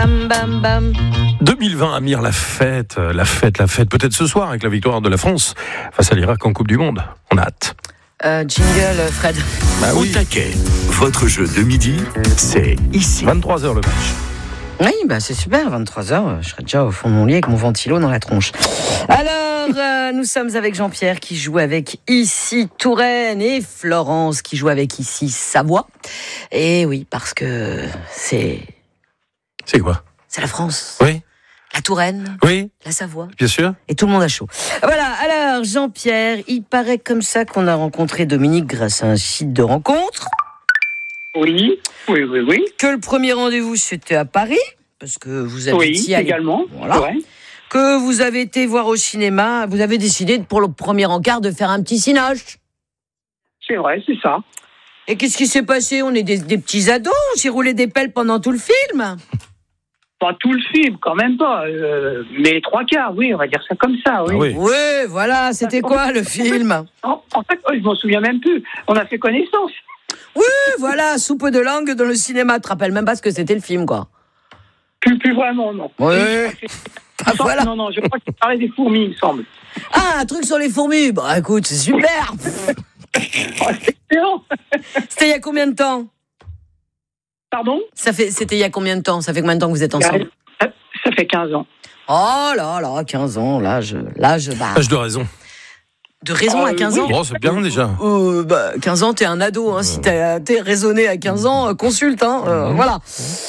Bam, bam, bam. 2020, Amir, la fête, peut-être ce soir avec la victoire de la France face à l'Irak en Coupe du Monde. On a hâte. Jingle, Fred. Bah Au oui, taquet, votre jeu de midi, c'est ici. 23h le match. Oui, bah c'est super, 23h, je serai déjà au fond de mon lit avec mon ventilo dans la tronche. Alors, nous sommes avec Jean-Pierre qui joue avec ici Touraine et Florence qui joue avec ici Savoie. Et oui, parce que c'est quoi? la France, Oui, la Touraine, oui, la Savoie. bien sûr. Et tout le monde a chaud. Voilà, alors Jean-Pierre, il paraît comme ça qu'on a rencontré Dominique grâce à un site de rencontre. Oui. Que le premier rendez-vous c'était à Paris, parce que vous avez Oui, également. Voilà. Ouais. Que vous avez été voir au cinéma, vous avez décidé pour le premier encart de faire un petit cinoche. C'est vrai, c'est ça. Et qu'est-ce qui s'est passé? On est des petits ados, on s'est roulé des pelles pendant tout le film. Pas tout le film, quand même pas. Mais les trois quarts, oui, on va dire ça comme ça, oui. Ah oui. Oui, voilà, c'était quoi le film? En fait, je m'en souviens même plus. On a fait connaissance. Oui, voilà, soupe de langue dans le cinéma. Tu te rappelles même pas ce que c'était le film, quoi. Plus vraiment, non. Oui. Ah, Je voilà. Non, je crois que tu parlais des fourmis, il me semble. Ah, un truc sur les fourmis. Bah écoute, c'est super. Oh, c'est excellent. C'était il y a combien de temps? Pardon? C'était il y a combien de temps? Ça fait combien de temps que vous êtes ensemble? Ça fait 15 ans. Oh là là, 15 ans, l'âge, bah, Âge de raison. de raison à 15 ans. Bon, c'est bien déjà. 15 ans, t'es un ado, hein. Si t'es raisonné à 15 ans, consulte, hein. Voilà.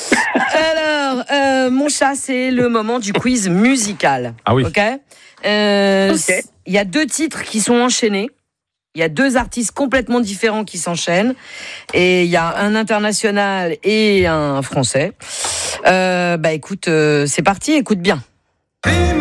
Alors, mon chat, c'est le moment du quiz musical. Ah oui. Ok. Il y a 2 titres qui sont enchaînés. Il y a 2 artistes complètement différents qui s'enchaînent. Et il y a un international et un français. Écoute, c'est parti, écoute bien.